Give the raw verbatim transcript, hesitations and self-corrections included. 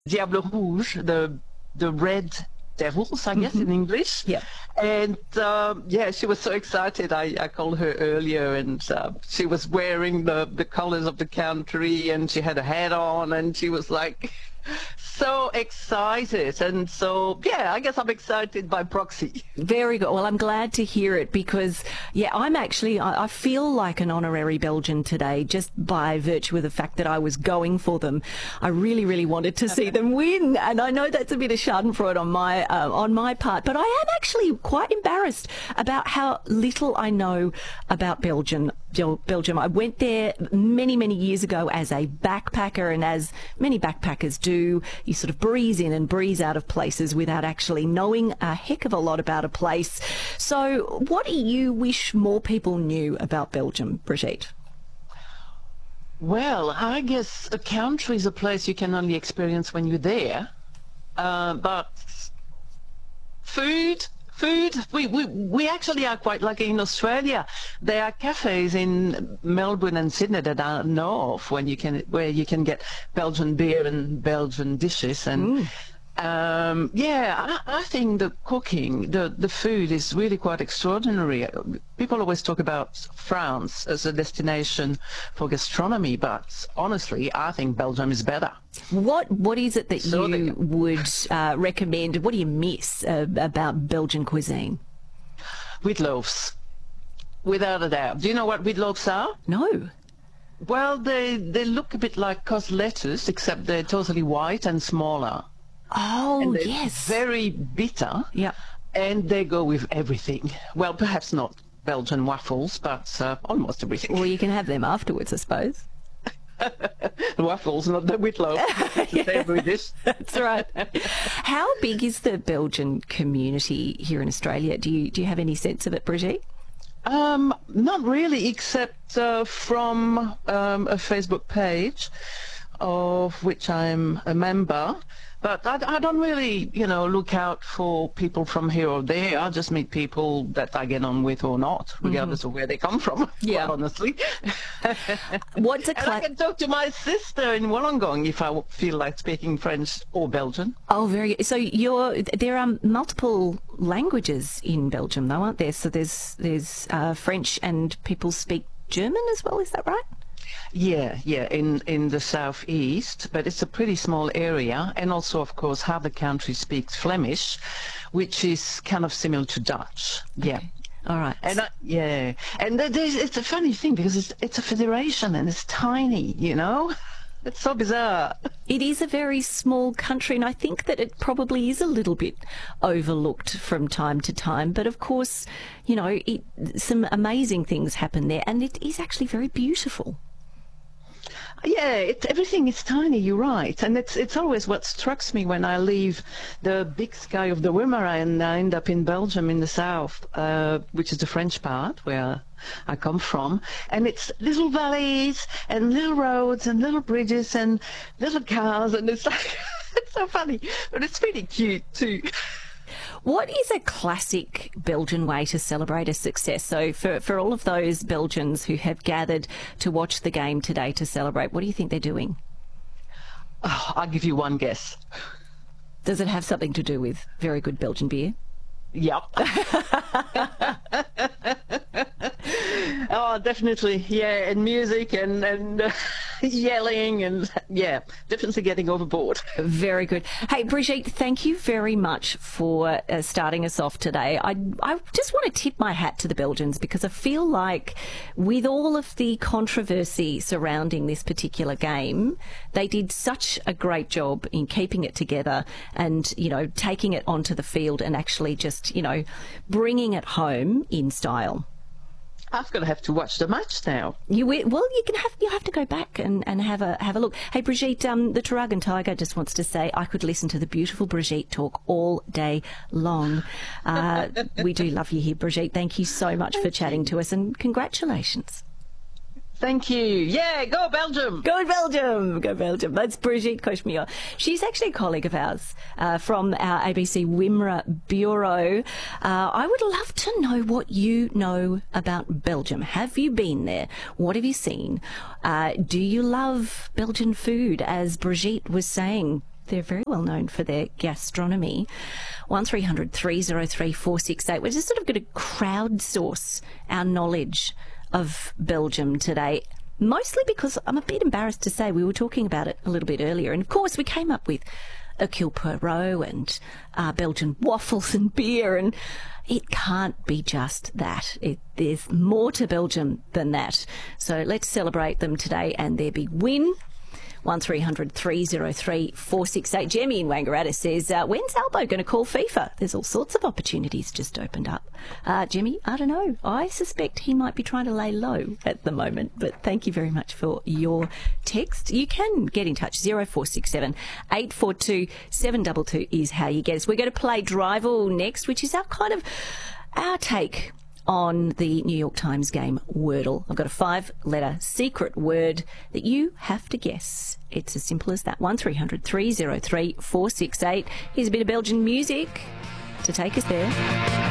Diable Rouge, the the red devils, I guess, Mhm. in English. Yeah. And um, yeah, she was so excited. I, I called her earlier, and uh, she was wearing the, the colors of the country, and she had a hat on, and she was like so excited. And so, yeah, I guess I'm excited by proxy. Very good. Well, I'm glad to hear it because, yeah, I'm actually, I, I feel like an honorary Belgian today just by virtue of the fact that I was going for them. I really, really wanted to see them win. And I know that's a bit of schadenfreude on my, uh, on my part, but I am actually quite embarrassed about how little I know about Belgium. Bel- Belgium. I went there many, many years ago as a backpacker, and as many backpackers do, you sort of breeze in and breeze out of places without actually knowing a heck of a lot about a place. So what do you wish more people knew about Belgium, Brigitte? Well, I guess a country is a place you can only experience when you're there. Uh, but food, food, we, we, we actually are quite lucky in Australia. There are cafes in Melbourne and Sydney that I know of when you can, where you can get Belgian beer and Belgian dishes. And Mm. Um, yeah, I, I think the cooking, the, the food is really quite extraordinary. People always talk about France as a destination for gastronomy, but honestly, I think Belgium is better. What What is it that So you they- would uh, recommend? What do you miss uh, about Belgian cuisine? Wheat loaves, without a doubt. Do you know what wheat loaves are? No. Well, they, they look a bit like cos lettuce, except they're totally white and smaller. Oh, And they're yes. very bitter. Yeah. And they go with everything. Well, perhaps not Belgian waffles, but uh, almost everything. Well, you can have them afterwards, I suppose. The waffles, not the wheat loaf. The savoury dish. That's right. How big is the Belgian community here in Australia? Do you do you have any sense of it, Brigitte? Um, not really, except uh, from um, a Facebook page of which I'm a member. But I, I don't really, you know, look out for people from here or there. I just meet people that I get on with or not, regardless of where they come from. Yeah. Quite honestly. What's a And I cla- can talk to my sister in Wollongong if I w- feel like speaking French or Belgian. Oh, very good. So you're there are multiple languages in Belgium, though, aren't there? So there's there's uh, French, and people speak German as well. Is that right? Yeah, yeah, in, in the southeast, but it's a pretty small area. And also, of course, half the country speaks Flemish, which is kind of similar to Dutch. Yeah. All right. And I, yeah, and th- there's, it's a funny thing because it's, it's a federation and it's tiny, you know? It's so bizarre. It is a very small country, and I think that it probably is a little bit overlooked from time to time. But of course, you know, it, some amazing things happen there, and it is actually very beautiful. Yeah, it, everything is tiny, you're right. And it's it's always what strikes me when I leave the big sky of the Wimmera and I end up in Belgium in the south, uh, which is the French part where I come from. And it's little valleys and little roads and little bridges and little cars. And it's like, it's so funny, but it's pretty cute too. What is a classic Belgian way to celebrate a success? So for, for all of those Belgians who have gathered to watch the game today to celebrate, what do you think they're doing? Oh, I'll give you one guess. Does it have something to do with very good Belgian beer? Yep. Oh, definitely. Yeah, and music and, and uh, yelling and, yeah, definitely getting overboard. Very good. Hey, Brigitte, thank you very much for uh, starting us off today. I, I just want to tip my hat to the Belgians because I feel like with all of the controversy surrounding this particular game, they did such a great job in keeping it together and, you know, taking it onto the field and actually just, you know, bringing it home in style. I'm going to have to watch the match now. You will, well, you can have you have to go back and, and have a have a look. Hey, Brigitte, um, the Taragan Tiger just wants to say I could listen to the beautiful Brigitte talk all day long. Uh, we do love you here, Brigitte. Thank you so much for chatting to us, and congratulations. Thank you. Yeah, go Belgium. Go Belgium! Go Belgium. That's Brigitte Cauchemillon. She's actually a colleague of ours uh, from our A B C Wimmera Bureau. Uh, I would love to know what you know about Belgium. Have you been there? What have you seen? Uh, do you love Belgian food, as Brigitte was saying? They're very well known for their gastronomy. one three hundred three oh three four six eight. We're just sort of going to crowdsource our knowledge of Belgium today, mostly because I'm a bit embarrassed to say we were talking about it a little bit earlier. And, of course, we came up with Hercule Poirot and uh, Belgian waffles and beer, and it can't be just that. It, there's more to Belgium than that. So let's celebrate them today and their big win. one three hundred three oh three four six eight. Jemmy in Wangaratta says, uh, when's Albo going to call FIFA? There's all sorts of opportunities just opened up. Uh, Jemmy, I don't know. I suspect he might be trying to lay low at the moment, but thank you very much for your text. You can get in touch. zero four six seven eight four two seven two two is how you get us. We're going to play Drival next, which is our kind of our take on the New York Times game Wordle. I've got a five-letter secret word that you have to guess. It's as simple as that. one three hundred three oh three four six eight. Here's a bit of Belgian music to take us there.